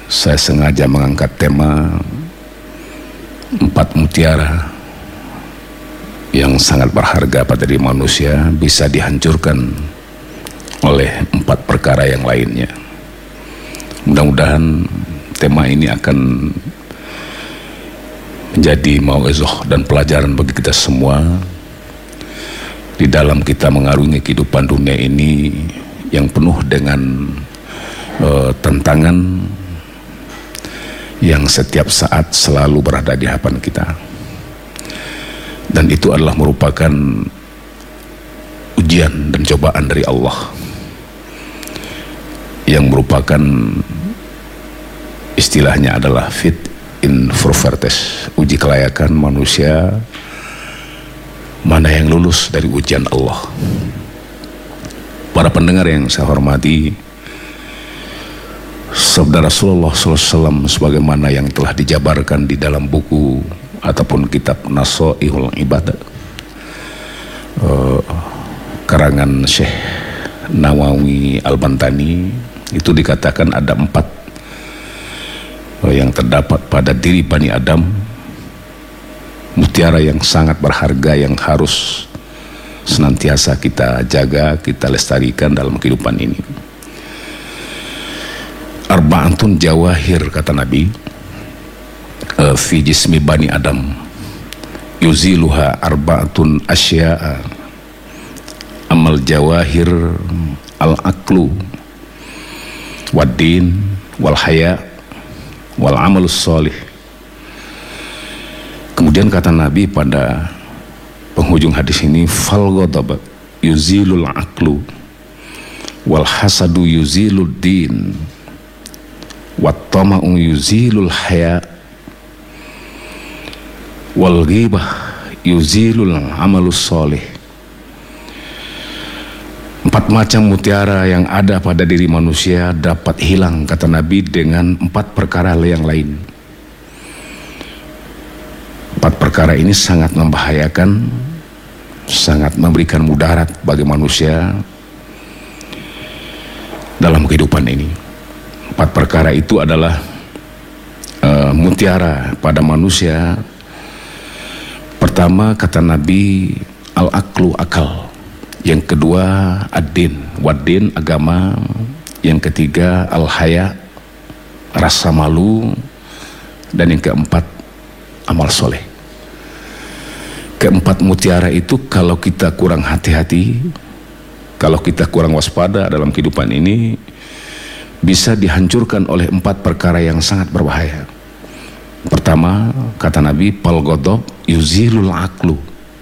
saya sengaja mengangkat tema 4 mutiara yang sangat berharga pada diri manusia bisa dihancurkan oleh 4 perkara yang lainnya. Mudah-mudahan tema ini akan menjadi mau'izah dan pelajaran bagi kita semua di dalam kita mengarungi kehidupan dunia ini yang penuh dengan tantangan yang setiap saat selalu berada di hadapan kita. Dan itu adalah merupakan ujian dan cobaan dari Allah yang merupakan istilahnya adalah fit in vertes, uji kelayakan manusia mana yang lulus dari ujian Allah. Para pendengar yang saya hormati, sabda Rasulullah SAW sebagaimana yang telah dijabarkan di dalam buku ataupun kitab Nasoihul Ibadah karangan Syekh Nawawi Al-Bantani, itu dikatakan ada 4 yang terdapat pada diri Bani Adam, mutiara yang sangat berharga yang harus senantiasa kita jaga, kita lestarikan dalam kehidupan ini. Arba'atun jawahir, kata Nabi, fi jismi Bani Adam yuziluha arba'atun asya'a amal jawahir al-aqlu wad-din wal-haya wal-amalus solih. Kemudian kata Nabi pada penghujung hadis ini, fal ghadab yuzilul aqlu wal hasadu yuzilul din wat tama'u yuzilul haya wal ghibah yuzilul amalus solih. 4 macam mutiara yang ada pada diri manusia dapat hilang, kata Nabi, dengan 4 perkara yang lain. 4 perkara ini sangat membahayakan, sangat memberikan mudarat bagi manusia dalam kehidupan ini. 4 perkara itu adalah mutiara pada manusia. Pertama, kata Nabi, al-aqlu, akal. Yang kedua, ad-din, wad-din, agama. Yang ketiga, al-haya, rasa malu. Dan yang keempat, amal soleh. Keempat mutiara itu kalau kita kurang hati-hati, kalau kita kurang waspada dalam kehidupan ini, bisa dihancurkan oleh 4 perkara yang sangat berbahaya. Pertama, kata Nabi, pal ghadab yuzilul aqlu.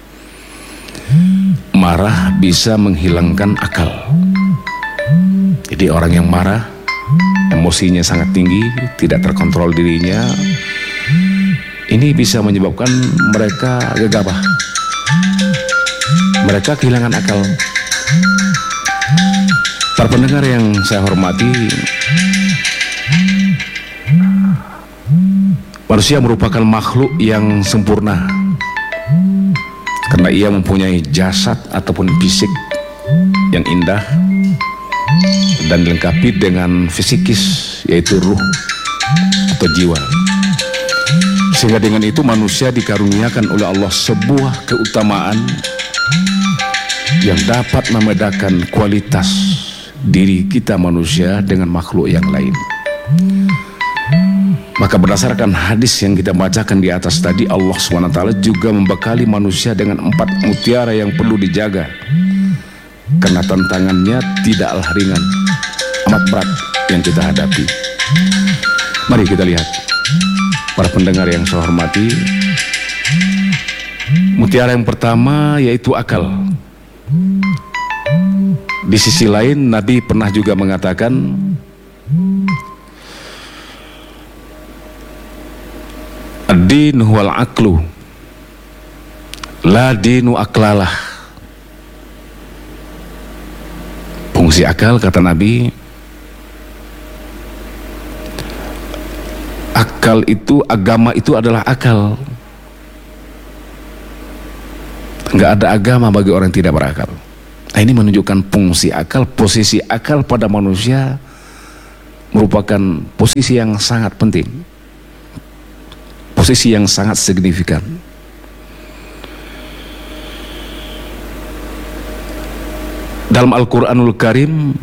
Marah bisa menghilangkan akal. Jadi orang yang marah, emosinya sangat tinggi, tidak terkontrol dirinya, ini bisa menyebabkan mereka gegabah, mereka kehilangan akal. Para pendengar yang saya hormati, manusia merupakan makhluk yang sempurna karena ia mempunyai jasad ataupun fisik yang indah dan dilengkapi dengan fisikis, yaitu ruh atau jiwa. Sehingga dengan itu manusia dikaruniakan oleh Allah sebuah keutamaan yang dapat membedakan kualitas diri kita manusia dengan makhluk yang lain. Maka berdasarkan hadis yang kita bacakan di atas tadi, Allah SWT juga membekali manusia dengan 4 mutiara yang perlu dijaga, karena tantangannya tidaklah ringan, amat berat yang kita hadapi. Mari kita lihat, para pendengar yang saya hormati, mutiara yang pertama yaitu akal. Di sisi lain, Nabi pernah juga mengatakan, ad-din huwal aqlu la dinu aklalah. Fungsi akal, kata Nabi, akal itu, agama itu adalah akal. Nggak ada agama bagi orang yang tidak berakal. Nah, ini menunjukkan fungsi akal, posisi akal pada manusia merupakan posisi yang sangat penting, posisi yang sangat signifikan. Dalam Al-Quranul Karim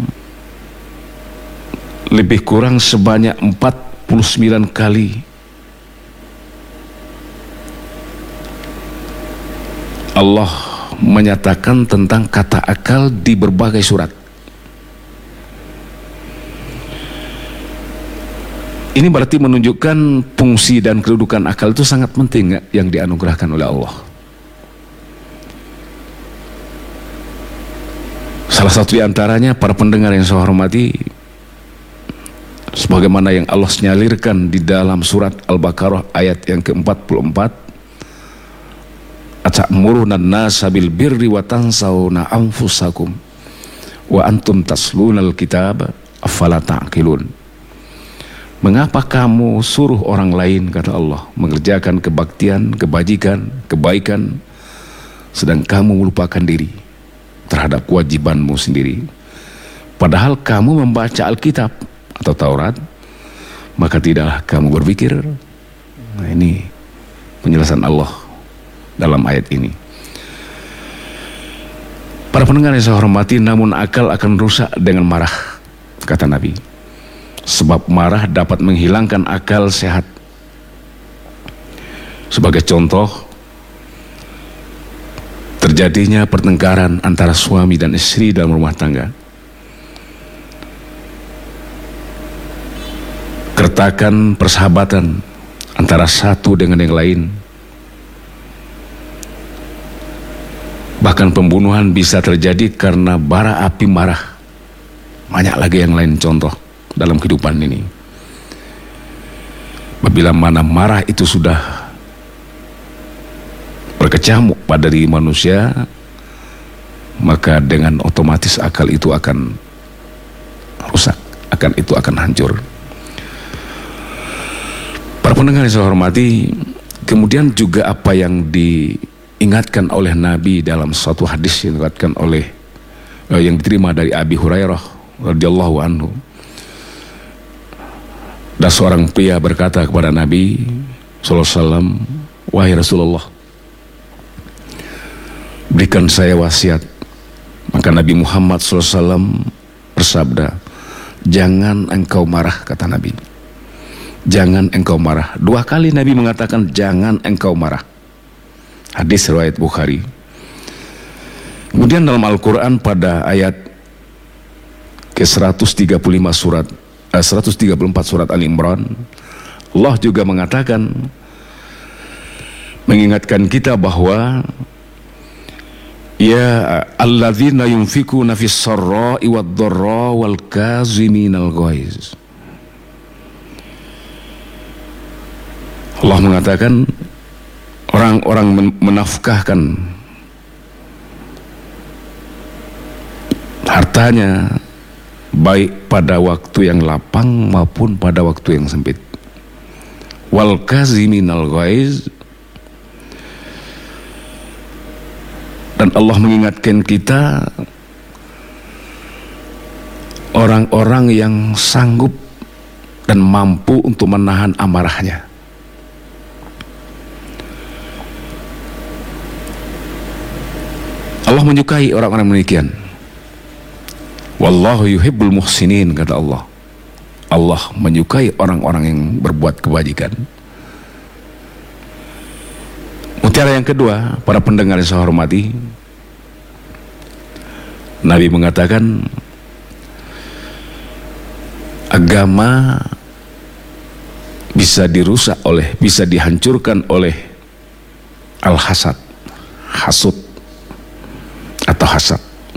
lebih kurang sebanyak 49 kali Allah menyatakan tentang kata akal di berbagai surat. Ini berarti menunjukkan fungsi dan kedudukan akal itu sangat penting yang dianugerahkan oleh Allah. Salah satu di antaranya, para pendengar yang saya hormati, sebagaimana yang Allah nyalirkan di dalam surat Al-Baqarah ayat yang ke-44, atamuruna an-nasa bil birri wa tansawna anfusakum wa antum taslunal kitab afala ta'qilun. Mengapa kamu suruh orang lain, kata Allah, mengerjakan kebaktian, kebajikan, kebaikan, sedang kamu melupakan diri terhadap kewajibanmu sendiri, padahal kamu membaca Alkitab atau Taurat, maka tidaklah kamu berpikir. Nah, ini penjelasan Allah dalam ayat ini. Para pendengar yang saya hormati, namun akal akan rusak dengan marah, kata Nabi, sebab marah dapat menghilangkan akal sehat. Sebagai contoh, terjadinya pertengkaran antara suami dan istri dalam rumah tangga, keretakan persahabatan antara satu dengan yang lain, bahkan pembunuhan bisa terjadi karena bara api marah. Banyak lagi yang lain contoh dalam kehidupan ini. Apabila mana marah itu sudah berkecamuk pada diri manusia, maka dengan otomatis akal itu akan rusak, itu akan hancur. Para pendengar yang saya hormati, kemudian juga apa yang diingatkan oleh Nabi dalam suatu hadis yang diriwayatkan oleh yang diterima dari Abi Hurairah radhiyallahu anhu. Dan seorang pria berkata kepada Nabi sallallahu alaihi wasallam, "Wahai Rasulullah, berikan saya wasiat." Maka Nabi Muhammad SAW bersabda, "Jangan engkau marah," kata Nabi. Jangan engkau marah. 2 kali Nabi mengatakan jangan engkau marah. Hadis riwayat Bukhari. Kemudian dalam Al-Quran pada ayat ke-134 surat Al-Imran, Allah juga mengatakan, mengingatkan kita bahwa ya alladzina yunfikuna fis sarra'i wad dharra wal kaziminal ghaiz. Allah mengatakan orang-orang menafkahkan hartanya baik pada waktu yang lapang maupun pada waktu yang sempit. Wal kaziminal ghaiz. Dan Allah mengingatkan kita orang-orang yang sanggup dan mampu untuk menahan amarahnya. Allah menyukai orang-orang demikian. Wallahu yuhibbul muhsinin, kata Allah. Allah menyukai orang-orang yang berbuat kebajikan. Mutiara yang kedua, para pendengar yang saya hormati, Nabi mengatakan agama bisa dirusak bisa dihancurkan oleh al-hasad, hasud atau hasad.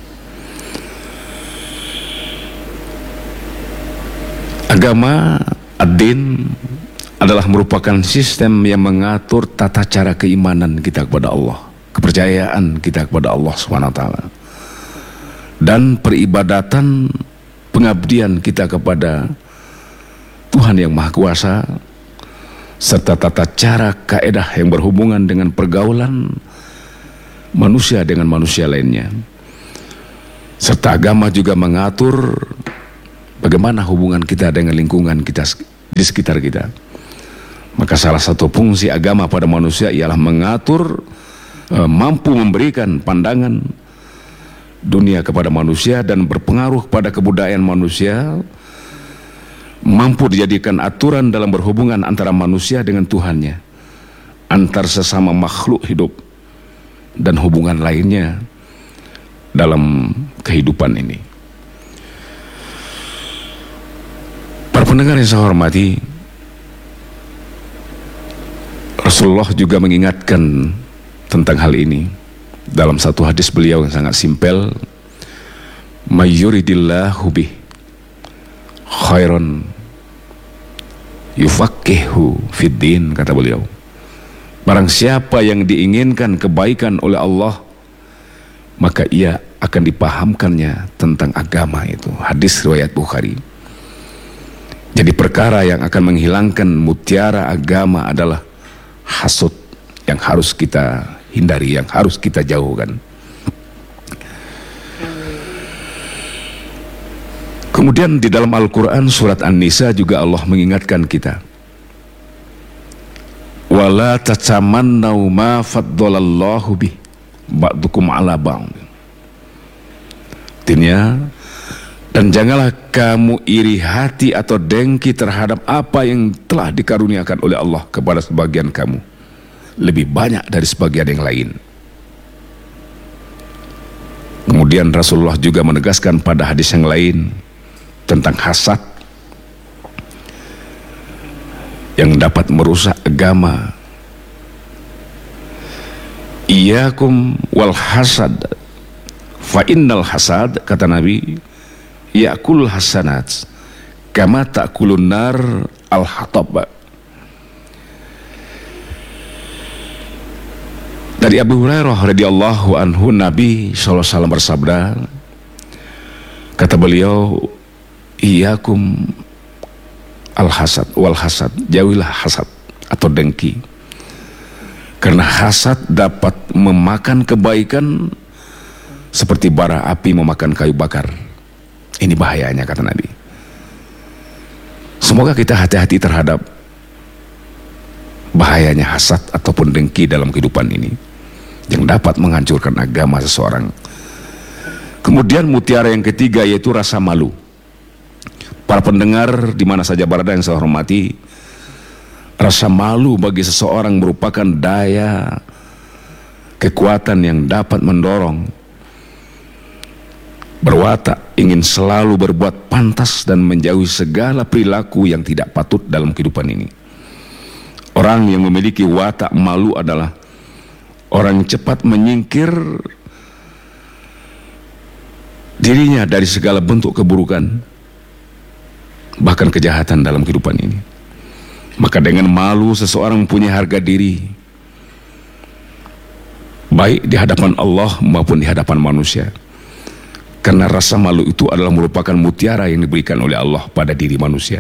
Agama, ad-din, adalah merupakan sistem yang mengatur tata cara keimanan kita kepada Allah, kepercayaan kita kepada Allah SWT, dan peribadatan pengabdian kita kepada Tuhan yang Maha Kuasa, serta tata cara kaedah yang berhubungan dengan pergaulan manusia dengan manusia lainnya. Serta agama juga mengatur bagaimana hubungan kita dengan lingkungan kita di sekitar kita. Maka salah satu fungsi agama pada manusia ialah mengatur, mampu memberikan pandangan dunia kepada manusia dan berpengaruh pada kebudayaan manusia, mampu dijadikan aturan dalam berhubungan antara manusia dengan Tuhannya, antar sesama makhluk hidup, dan hubungan lainnya dalam kehidupan ini. Para pendengar yang saya hormati, Rasulullah juga mengingatkan tentang hal ini dalam satu hadis beliau yang sangat simpel, mayyuridillahu bih khairan yufaqihu fiddin, kata beliau. Barang siapa yang diinginkan kebaikan oleh Allah, maka ia akan dipahamkannya tentang agama itu. Hadis riwayat Bukhari. Jadi perkara yang akan menghilangkan mutiara agama adalah hasud, yang harus kita hindari, yang harus kita jauhkan. Kemudian di dalam Al-Quran surat An-Nisa juga Allah mengingatkan kita, wala tatamannau ma faddalallahu bih ba'dukum ala ba'd. Artinya, dan janganlah kamu iri hati atau dengki terhadap apa yang telah dikaruniakan oleh Allah kepada sebagian kamu lebih banyak dari sebagian yang lain. Kemudian Rasulullah juga menegaskan pada hadis yang lain tentang hasad yang dapat merusak agama. Iyyakum wal hasad fa innal hasad, kata Nabi, ya'kul hasanat kama ta'kulun nar al-hatab. Dari Abu Hurairah radhiyallahu anhu, Nabi SAW bersabda, kata beliau, iyyakum al-hasad wal hasad, jauhilah hasad atau dengki, karena hasad dapat memakan kebaikan seperti bara api memakan kayu bakar. Ini bahayanya, kata Nabi. Semoga kita hati-hati terhadap bahayanya hasad ataupun dengki dalam kehidupan ini, yang dapat menghancurkan agama seseorang. Kemudian mutiara yang ketiga yaitu rasa malu. Para pendengar di mana saja berada yang saya hormati, rasa malu bagi seseorang merupakan daya kekuatan yang dapat mendorong berwatak ingin selalu berbuat pantas dan menjauhi segala perilaku yang tidak patut dalam kehidupan ini. Orang yang memiliki watak malu adalah orang yang cepat menyingkir dirinya dari segala bentuk keburukan, bahkan kejahatan dalam kehidupan ini. Maka dengan malu seseorang mempunyai harga diri, baik di hadapan Allah maupun di hadapan manusia. Karena rasa malu itu adalah merupakan mutiara yang diberikan oleh Allah pada diri manusia.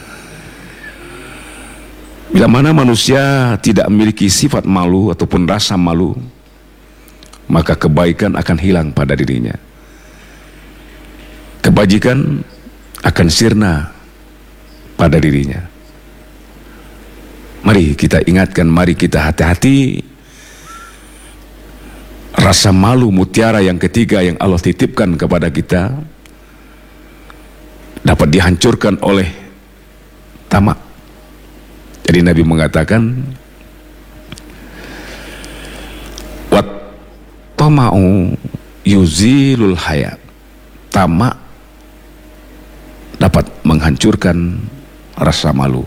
Bila mana manusia tidak memiliki sifat malu ataupun rasa malu, maka kebaikan akan hilang pada dirinya. Kebajikan akan sirna pada dirinya. Mari kita ingatkan, mari kita hati-hati. Rasa malu, mutiara yang ketiga yang Allah titipkan kepada kita, dapat dihancurkan oleh tamak. Jadi Nabi mengatakan, wat tama'u yuzilul hayat. Tamak dapat menghancurkan rasa malu.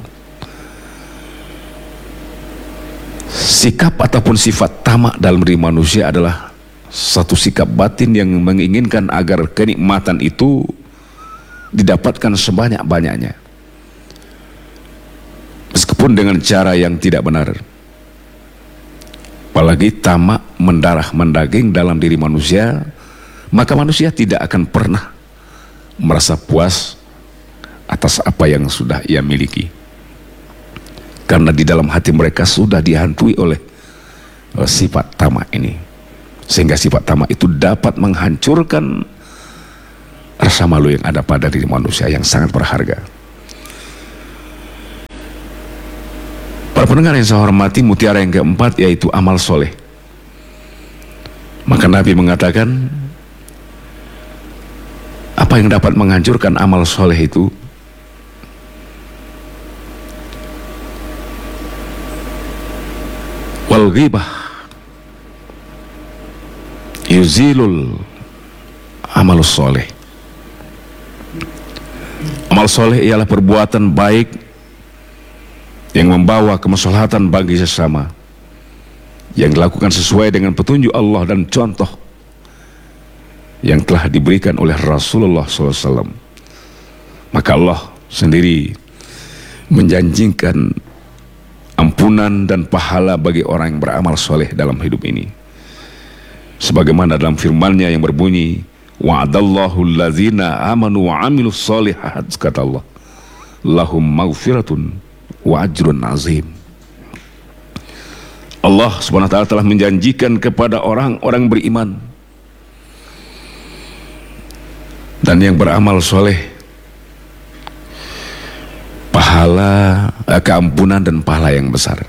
Sikap ataupun sifat tamak dalam diri manusia adalah satu sikap batin yang menginginkan agar kenikmatan itu didapatkan sebanyak-banyaknya, meskipun dengan cara yang tidak benar. Apalagi tamak mendarah mendaging dalam diri manusia, maka manusia tidak akan pernah merasa puas atas apa yang sudah ia miliki, karena di dalam hati mereka sudah dihantui oleh sifat tamak ini, sehingga sifat tamak itu dapat menghancurkan rasa malu yang ada pada diri manusia yang sangat berharga. Para pendengar yang saya hormati, mutiara yang keempat yaitu amal soleh. Maka Nabi mengatakan, apa yang dapat menghancurkan amal soleh itu? Wal ghibah yuzilul amalus soleh. Amal soleh ialah perbuatan baik yang membawa kemaslahatan bagi sesama, yang dilakukan sesuai dengan petunjuk Allah dan contoh yang telah diberikan oleh Rasulullah SAW. Maka Allah sendiri menjanjikan ampunan dan pahala bagi orang yang beramal soleh dalam hidup ini, sebagaimana dalam firman-Nya yang berbunyi, wa'adallahu allazina amanu wa amilus solihat, kata Allah, lahum maghfiratun wa ajrun azim. Allah Subhanahu wa taala telah menjanjikan kepada orang-orang beriman dan yang beramal soleh pahala, keampunan dan pahala yang besar.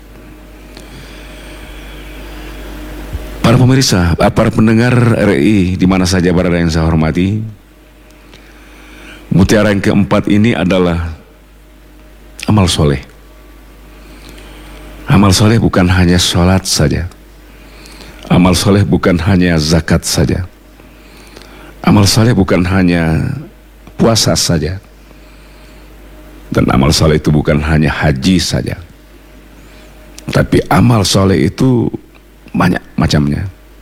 Para pemirsa, para pendengar RI di mana saja berada yang saya hormati, mutiara yang keempat ini adalah amal soleh. Amal soleh bukan hanya sholat saja. Amal soleh bukan hanya zakat saja. Amal soleh bukan hanya puasa saja. Dan amal soleh itu bukan hanya haji saja. Tapi amal soleh itu banyak macamnya.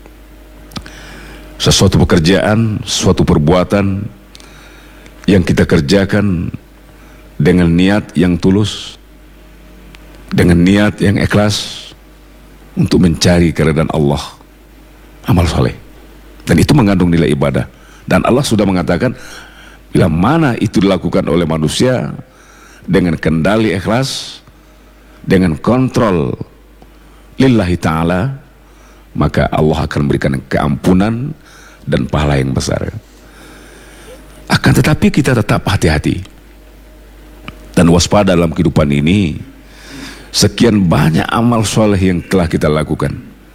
Sesuatu pekerjaan, suatu perbuatan yang kita kerjakan dengan niat yang tulus, dengan niat yang ikhlas untuk mencari keridhaan Allah, amal soleh. Dan itu mengandung nilai ibadah. Dan Allah sudah mengatakan, bila mana itu dilakukan oleh manusia dengan kendali ikhlas, dengan kontrol lillahi ta'ala, maka Allah akan memberikan keampunan dan pahala yang besar. Akan tetapi kita tetap hati-hati dan waspada dalam kehidupan ini. Sekian banyak amal soleh yang telah kita lakukan,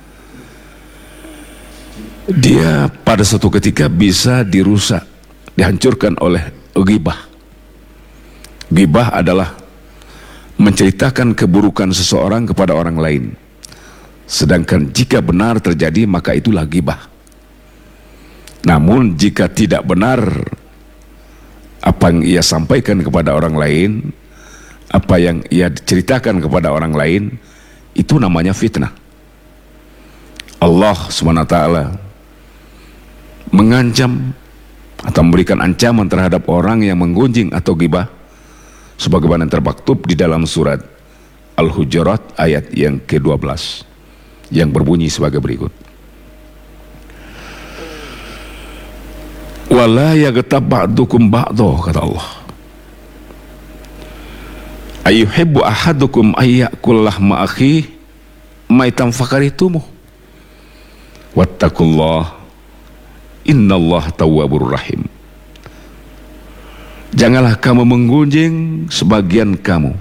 dia pada suatu ketika bisa dirusak, dihancurkan oleh ghibah. Ghibah adalah menceritakan keburukan seseorang kepada orang lain, sedangkan jika benar terjadi maka itulah ghibah. Namun jika tidak benar apa yang ia sampaikan kepada orang lain, apa yang ia ceritakan kepada orang lain, itu namanya fitnah. Allah SWT mengancam atau memberikan ancaman terhadap orang yang menggunjing atau ghibah, sebagaimana termaktub di dalam surat Al-Hujurat ayat yang ke-12 yang berbunyi sebagai berikut. Wala yaghtab ba'dukum ba'dha, kata Allah. Ayuhibbu ahadukum ayyakul lahma akhi maitan fakarihtumuh. Wattaqullah innallaha tawwabur rahim. Janganlah kamu menggunjing sebagian kamu.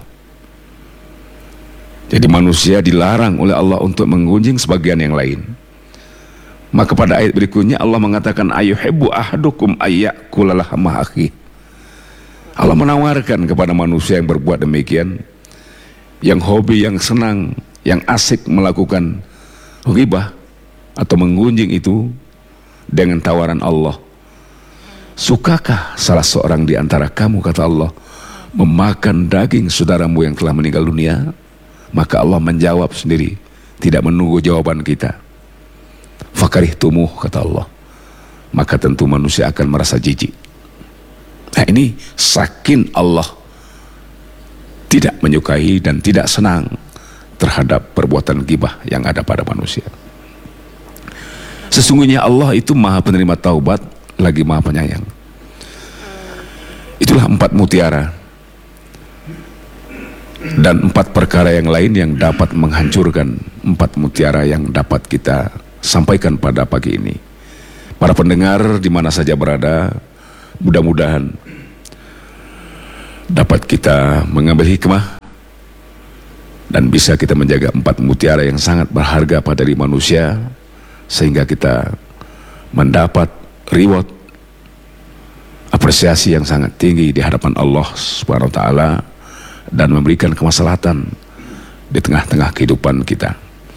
Jadi manusia dilarang oleh Allah untuk menggunjing sebagian yang lain. Maka pada ayat berikutnya Allah mengatakan ayuhibbu ahadukum ayyakul lahma akhi. Allah menawarkan kepada manusia yang berbuat demikian, yang hobi, yang senang, yang asik melakukan ghibah atau menggunjing itu, dengan tawaran Allah, sukakah salah seorang di antara kamu, kata Allah, memakan daging saudaramu yang telah meninggal dunia? Maka Allah menjawab sendiri, tidak menunggu jawaban kita. Fakarihtumuh, kata Allah, maka tentu manusia akan merasa jijik. Nah, ini saking Allah tidak menyukai dan tidak senang terhadap perbuatan ghibah yang ada pada manusia. Sesungguhnya Allah itu maha penerima taubat, lagi maha penyayang. Itulah 4 mutiara dan 4 perkara yang lain yang dapat menghancurkan 4 mutiara yang dapat kita sampaikan pada pagi ini. Para pendengar di mana saja berada, Mudah-mudahan dapat kita mengambil hikmah dan bisa kita menjaga 4 mutiara yang sangat berharga pada diri manusia, sehingga kita mendapat reward, apresiasi yang sangat tinggi di hadapan Allah Subhanahu wa taala, dan memberikan kemaslahatan di tengah-tengah kehidupan kita.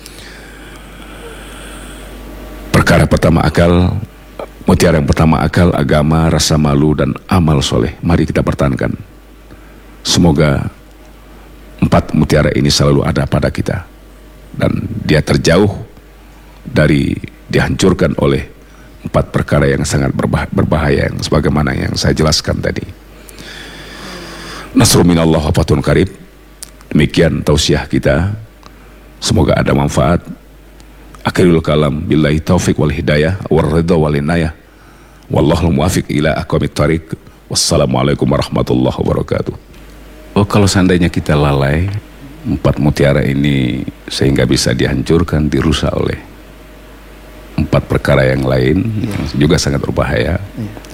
Perkara pertama akal, mutiara yang pertama akal, agama, rasa malu, dan amal soleh. Mari kita pertahankan. Semoga 4 mutiara ini selalu ada pada kita, dan dia terjauh dari dihancurkan oleh 4 perkara yang sangat berbahaya, yang sebagaimana yang saya jelaskan tadi. Nasrul minallah wa fathun qarib. Demikian tausiah kita, semoga ada manfaat. Akhirul kalam, billahi taufiq wal hidayah wal ridha wal inayah, wallahul muwafiq ila aqwamit thariq. Wassalamualaikum warahmatullahi wabarakatuh. Oh, kalau seandainya kita lalai 4 mutiara ini sehingga bisa dihancurkan, dirusak oleh 4 perkara yang lain yang juga sangat berbahaya,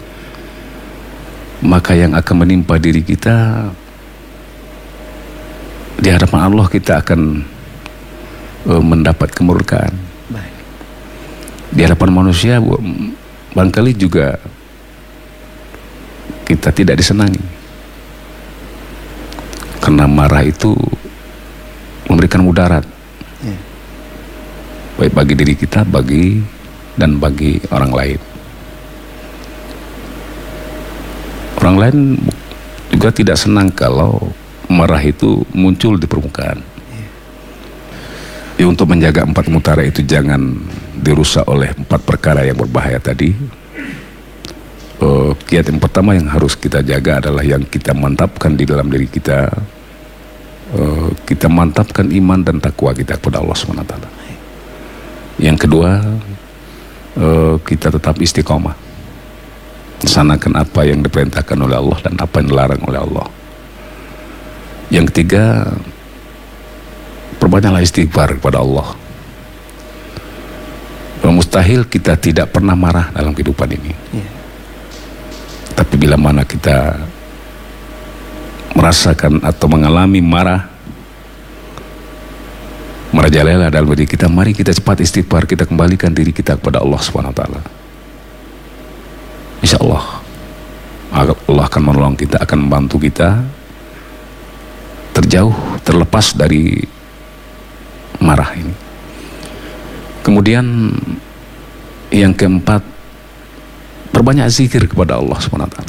maka yang akan menimpa diri kita di hadapan Allah, kita akan mendapat kemurkaan. Di hadapan manusia barangkali juga kita tidak disenangi, karena marah itu memberikan mudarat, baik bagi diri kita, bagi orang lain. Orang lain juga tidak senang kalau marah itu muncul di permukaan. Ya, untuk menjaga 4 mutiara itu jangan dirusak oleh 4 perkara yang berbahaya tadi. Kiat yang pertama yang harus kita jaga adalah yang kita mantapkan di dalam diri kita. Kita mantapkan iman dan takwa kita kepada Allah SWT. Yang kedua, kita tetap istiqomah, laksanakan apa yang diperintahkan oleh Allah dan apa yang dilarang oleh Allah. Yang ketiga, perbanyaklah istighfar kepada Allah. Mustahil kita tidak pernah marah dalam kehidupan ini. Tapi bila mana kita merasakan atau mengalami marah merajalela dalam diri kita, mari kita cepat istighfar, kita kembalikan diri kita kepada Allah SWT. Insya Allah Allah akan menolong kita, akan membantu kita terjauh, terlepas dari marah ini. Kemudian yang keempat, perbanyak zikir kepada Allah SWT.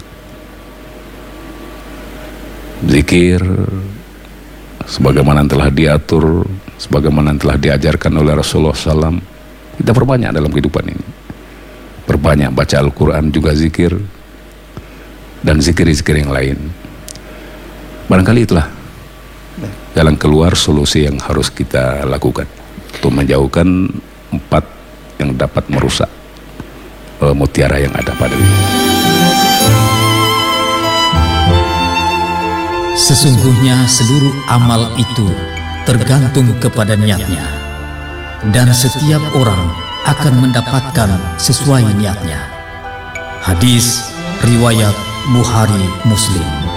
Zikir sebagaimana telah diatur, sebagaimana telah diajarkan oleh Rasulullah SAW, kita perbanyak dalam kehidupan ini. Perbanyak baca Al-Quran, juga zikir, dan zikir-zikir yang lain. Barangkali itulah jalan keluar, solusi yang harus kita lakukan untuk menjauhkan 4 yang dapat merusak mutiara yang ada pada diri. Sesungguhnya seluruh amal itu tergantung kepada niatnya, dan setiap orang akan mendapatkan sesuai niatnya. Hadis riwayat Bukhari Muslim.